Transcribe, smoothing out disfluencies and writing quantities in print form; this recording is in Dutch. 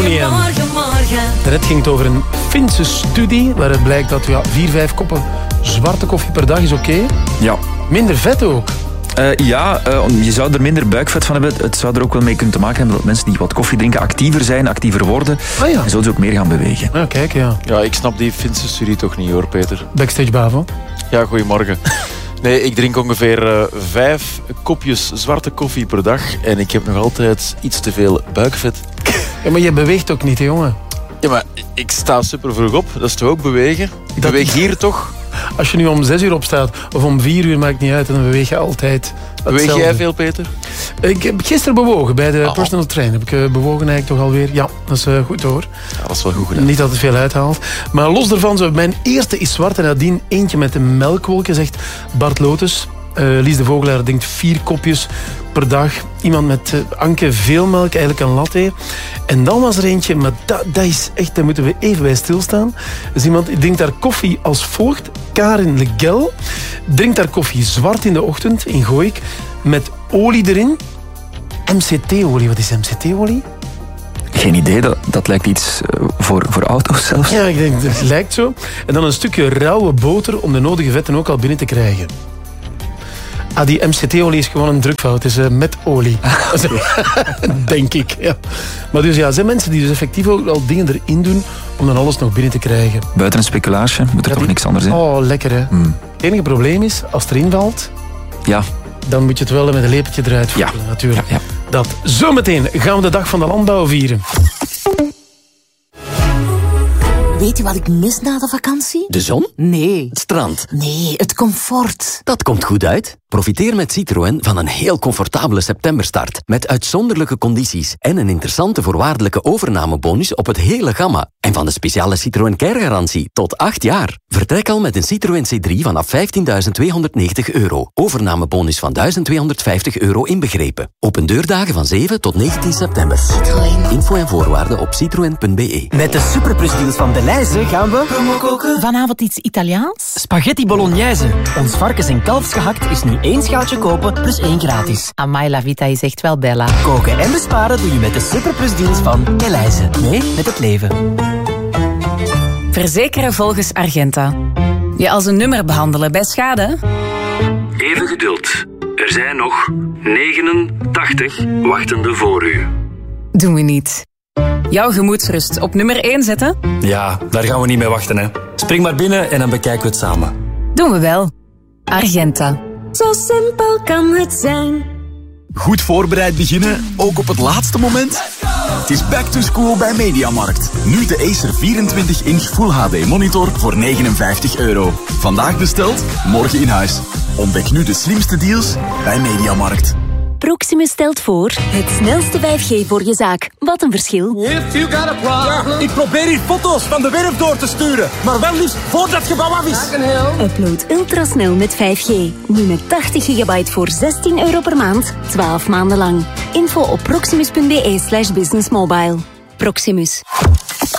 Boniem. Daarnet ging het over een Finse studie waaruit blijkt dat 4-5 koppen zwarte koffie per dag is oké. Ja. Minder vet ook. Je zou er minder buikvet van hebben. Het zou er ook wel mee kunnen te maken hebben dat mensen die wat koffie drinken actiever zijn, actiever worden. Ah, ja. En zouden ze ook meer gaan bewegen. Ja, kijk, ja. Ja, ik snap die Finse studie toch niet hoor, Peter. Backstage Bavo. Ja, goedemorgen. Nee, ik drink ongeveer 5 kopjes zwarte koffie per dag en ik heb nog altijd iets te veel buikvet. Ja, maar je beweegt ook niet, hè, jongen. Ja, maar ik sta super vroeg op. Dat is toch ook bewegen? Ik beweeg hier toch? Als je nu om 6 uur opstaat of om 4 uur, maakt niet uit. En dan beweeg je altijd hetzelfde. Beweeg jij veel, Peter? Ik heb gisteren bewogen bij de personal trainer. Heb ik bewogen eigenlijk toch alweer. Ja, dat is goed hoor. Ja, dat is wel goed gedaan. Niet dat het veel uithaalt. Maar los daarvan, mijn eerste is zwart en nadien eentje met de melkwolken, zegt Bart Lotus. Lies de Vogelaar denkt 4 kopjes per dag. Iemand met Anke veel melk, eigenlijk een latte. En dan was er eentje, maar dat is echt, daar moeten we even bij stilstaan. Dus iemand drinkt daar koffie als volgt. Karin Legel drinkt daar koffie zwart in de ochtend, in Gooik, met olie erin. MCT-olie, wat is MCT-olie? Geen idee, dat lijkt iets voor auto's zelfs. Ja, ik denk, het lijkt zo. En dan een stukje rauwe boter om de nodige vetten ook al binnen te krijgen. Die MCT-olie is gewoon een drukfout. Het is met olie. Denk ik, ja. Maar dus ja, er zijn mensen die dus effectief ook al dingen erin doen om dan alles nog binnen te krijgen. Buiten een speculaasje moet er toch niks anders in. Oh, lekker hè. Het enige probleem is, als het erin valt, ja, dan moet je het wel met een lepeltje eruit voelen, natuurlijk. Ja. Dat. Zometeen gaan we de dag van de landbouw vieren. Weet je wat ik mis na de vakantie? De zon? Nee. Het strand? Nee, het comfort. Dat komt goed uit. Profiteer met Citroën van een heel comfortabele septemberstart. Met uitzonderlijke condities en een interessante voorwaardelijke overnamebonus op het hele gamma. En van de speciale Citroën Care-garantie tot 8 jaar. Vertrek al met een Citroën C3 vanaf €15.290. Overnamebonus van €1.250 inbegrepen. Open deurdagen van 7 tot 19 september. Citroën. Info en voorwaarden op citroen.be. Met de superplusdeals van Delhaize gaan we Vanavond iets Italiaans? spaghetti bolognese. Ons varkens- en kalfsgehakt is nu 1 schaaltje kopen plus 1 gratis. Amai, la vita is echt wel bella. Koken en besparen doe je met de superplusdeals van Delhaize. Mee met het leven. Verzekeren volgens Argenta. Je als een nummer behandelen bij schade? Even geduld. Er zijn nog 89 wachtende voor u. Doen we niet. Jouw gemoedsrust op nummer 1 zetten? Ja, daar gaan we niet mee wachten, hè. Spring maar binnen en dan bekijken we het samen. Doen we wel. Argenta. Zo simpel kan het zijn. Goed voorbereid beginnen, ook op het laatste moment? Het is back to school bij Mediamarkt. Nu de Acer 24-inch Full HD monitor voor €59. Vandaag besteld, morgen in huis. Ontdek nu de slimste deals bij Mediamarkt. Proximus stelt voor het snelste 5G voor je zaak. Wat een verschil. Ik probeer hier foto's van de werf door te sturen, maar wel liefst voordat het gebouw af is. Upload ultrasnel met 5G. Nu met 80 gigabyte voor €16 per maand, 12 maanden lang. Info op proximus.be/businessmobile. Proximus.